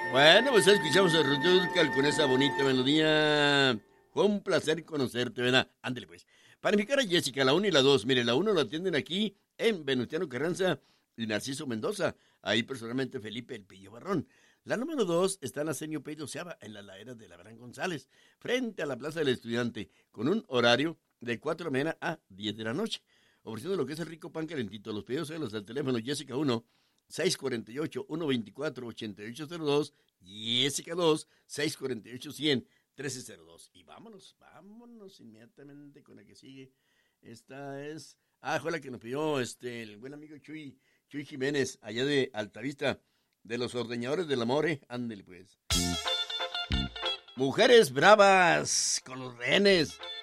Bueno, pues escuchamos a Ruth Durcal con esa bonita melodía. Fue un placer conocerte, ¿verdad? Ándale, pues. Para invitar a Jessica, la 1 y la 2. Mire, la 1 la atienden aquí en Venustiano Carranza y Narciso Mendoza. Ahí personalmente Felipe El Pillo Barrón. La número 2 está en la Senio Pedro Seaba, en la ladera de la Abraham González, frente a la Plaza del Estudiante, con un horario de 4 de la mañana a 10 de la noche. Ofreciendo lo que es el rico pan calentito. Los pedidos son los del teléfono Jessica 1 648-124-8802, Jessica 2, 648-100-1302. Y vámonos inmediatamente con la que sigue. Esta es, fue la que nos pidió el buen amigo Chuy Jiménez, allá de Altavista, de los ordeñadores del amor, ándele pues. Mujeres bravas, con los rehenes.